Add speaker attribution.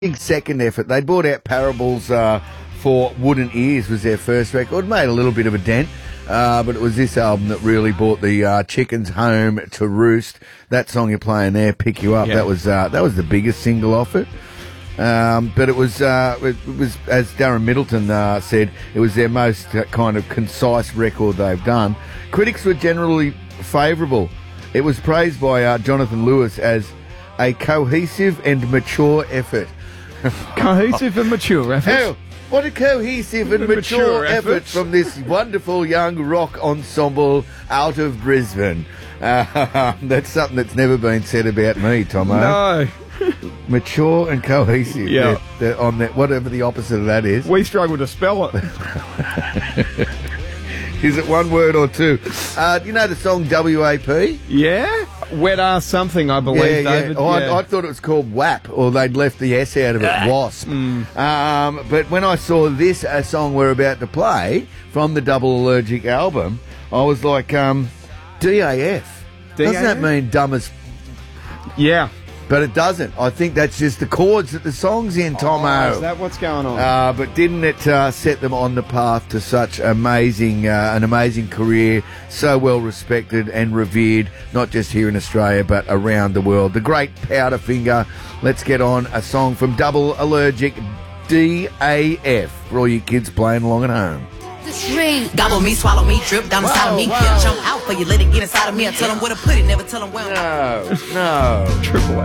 Speaker 1: big second effort. They brought out Parables for Wooden Ears was their first record. Made a little bit of a dent, but it was this album that really brought the chickens home to roost. That song you're playing there, Pick You Up, that was the biggest single off it. But it was as Darren Middleton said, it was their most kind of concise record they've done. Critics were generally favourable. It was praised by Jonathan Lewis as a cohesive and mature effort.
Speaker 2: Cohesive and mature effort?
Speaker 1: Oh, what a cohesive and mature effort from this wonderful young rock ensemble out of Brisbane. That's something that's never been said about me, Tomo.
Speaker 2: No.
Speaker 1: Mature and cohesive.
Speaker 2: Yeah.
Speaker 1: On that, whatever the opposite of that is.
Speaker 2: We struggle to spell it.
Speaker 1: Is it one word or two? Do you know the song WAP?
Speaker 2: Yeah? Wet Ass Something, I believe, David.
Speaker 1: Oh, I thought it was called WAP, or they'd left the S out of it, Wasp. But when I saw this song we're about to play from the Double Allergic album, I was like, DAF. Doesn't that mean dumb as...
Speaker 2: Yeah.
Speaker 1: But it doesn't. I think that's just the chords that the song's in, Tomo.
Speaker 2: Oh, is that what's going on?
Speaker 1: But didn't it set them on the path to such an amazing career, so well respected and revered, not just here in Australia, but around the world. The great Powderfinger. Let's get on a song from Double Allergic, DAF, for all you kids playing along at home.
Speaker 3: Gobble me, swallow me, drip down inside of me. Jump out for you, let it get inside of me. I tell them where to put it, never tell them where I'm
Speaker 1: No.
Speaker 2: Triple